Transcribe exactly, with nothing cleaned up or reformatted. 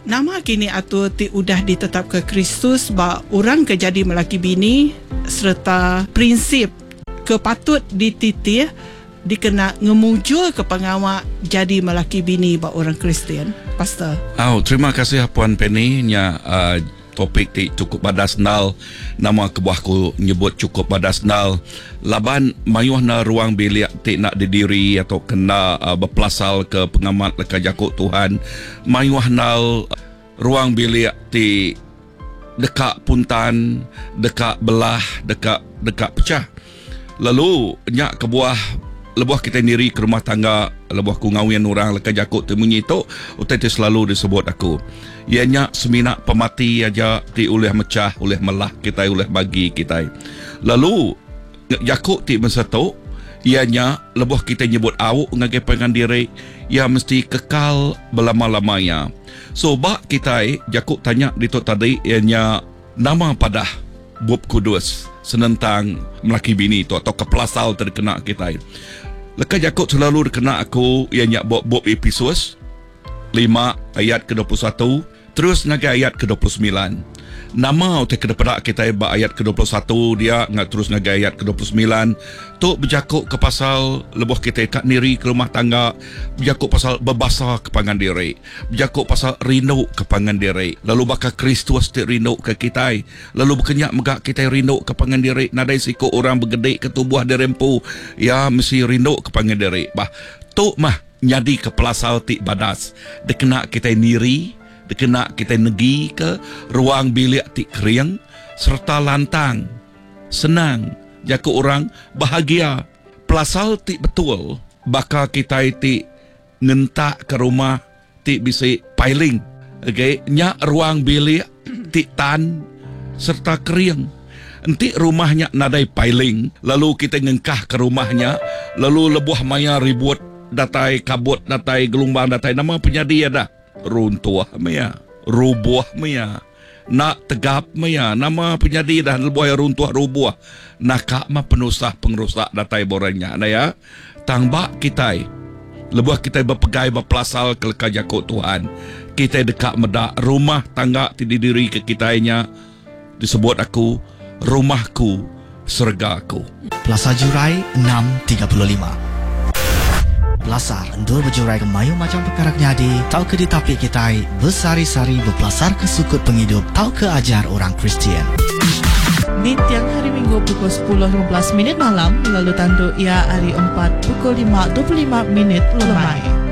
Nama kini atur ti udah ditetap ke Kristus ba orang ke jadi melaki bini serta prinsip kepatut dititir dikena ngemujul ke pengawak jadi melaki bini ba orang Kristian. Pastor. Oh, terima kasih Puan Penny nya uh, topik ti cukup badas nal, nama kebuahku nyebut cukup badas nal. Laban mayuh na ruang bilik ti nak didiri atau kena uh, berpelasal ke pengamat leka jakuk Tuhan. Mayuh nal ruang bilik ti dekat puntan, dekat belah, dekat dekat pecah. Lalu nyak kebuah lebuh kita sendiri ke rumah tangga, lebuh ku ngawian orang leka jakuk temunyi tu, utai tu selalu disebut aku. Ianya seminak pemati aja ti oleh mecah, oleh melah kita, oleh bagi kita. Lalu jakuk ti masa tu, ianya lebuh kita nyebut awuk ngagai pengan diri, ia mesti kekal belama-lamanya. So bak kita jakuk tanya di tu tadi, ianya nama padah Bob Kudus senentang melaki bini tu atau kepelasal terkena kita. Leka jakuk selalu terkena aku yang nyak Bob Efesus lima ayat ke dua puluh satu terus ngagai ayat ke dua puluh sembilan. Nama utai kedepada kita ba ayat ke dua puluh satu dia ngat terus ngagai ayat ke dua puluh sembilan tu berjakuk ke pasal lebuh kita kat niri ke rumah tangga, berjakuk pasal berbasa ke pangan diri, berjakuk pasal rindu ke pangan diri, lalu bakal Kristus ti rindu ke kita, lalu berkenyak megak kita rindu ke pangan diri, nadai siku orang bergedek ke tubuh dirempu ya mesti rindu ke pangan diri. Bah tu mah nyadi ke pelasal ti badas dekena kita niri, dekena kita negi ke ruang bilik ti kering serta lantang senang jaku orang bahagia pelasal ti betul bakal kita ti ngentak ke rumah ti bisa piling okay? Nyak ruang bilik ti tan serta kering enti rumahnya nadai piling lalu kita ngengkah ke rumahnya lalu lebuh maya ribut datai kabut datai gelombang datai nama penyadi ada runtuh maya, rubuh maya, nak tegap maya, nama penyadi dah lebuh runtuh rubuh, nakak mah penusah pengerusak datai borangnya, nah ya, tangbak kita, lebuh kita berpegai berpelasal ke leka jakuk Tuhan, kita dekat medak rumah tangga tidak diri ke kitanya, disebut aku rumahku sergaku. Plaza Jurai enam tiga puluh lima. Belasar endur berjurai ke mayu macam perkara nyadi, tau ke di tapi kita bersari-sari berpelasar ke sukut penghidup, tau ke ajar orang Kristian. Di tiang hari Minggu pukul sepuluh lima belas minit malam, lalu tanduk ia hari empat pukul lima dua puluh lima minit lemai.